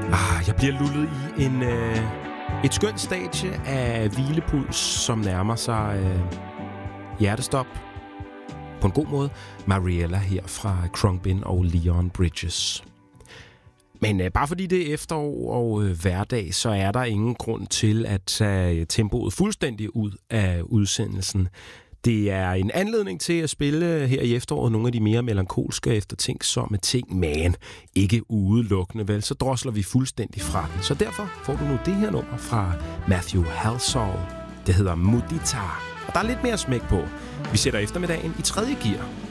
Jeg bliver lullet i et skønt stadie af hvilepuls, som nærmer sig hjertestop. På en god måde. Mariella her fra Khruangbin og Leon Bridges. Men bare fordi det er efterår og hverdag, så er der ingen grund til at tage tempoet fuldstændig ud af udsendelsen. Det er en anledning til at spille her i efteråret nogle af de mere melankolske eftertænksomme ting, men ikke udelukkende, vel? Så drosler vi fuldstændig fra den. Så derfor får du nu det her nummer fra Matthew Halsall. Det hedder Mudita, og der er lidt mere smæk på. Vi sætter eftermiddagen i 3. gear.